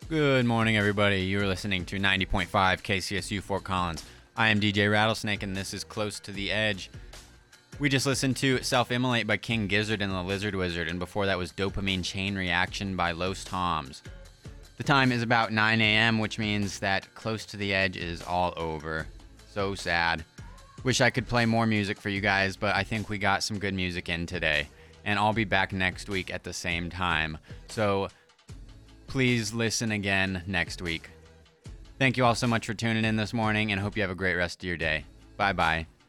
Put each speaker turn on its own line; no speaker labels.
Good morning, everybody. You're listening to 90.5 KCSU Fort Collins. I am DJ Rattlesnake, and this is Close to the Edge. We just listened to Self-Immolate by King Gizzard and the Lizard Wizard, and before that was Dopamine Chain Reaction by Los Toms. The time is about 9 a.m., which means that Close to the Edge is all over. So sad. Wish I could play more music for you guys, but I think we got some good music in today. And I'll be back next week at the same time. So please listen again next week. Thank you all so much for tuning in this morning, and hope you have a great rest of your day. Bye-bye.